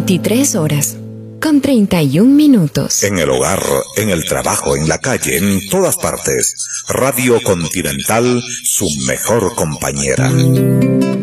23 horas, con 31 minutos. En el hogar, en el trabajo, en la calle, en todas partes. Radio Continental, su mejor compañera.